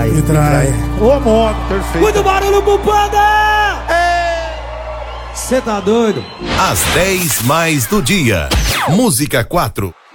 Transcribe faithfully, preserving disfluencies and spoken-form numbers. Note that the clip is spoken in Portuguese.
trai. Me trai. Ô, moto, perfeito. Muito barulho pro Panda! Cê tá doido? Às dez mais do dia. Música quatro.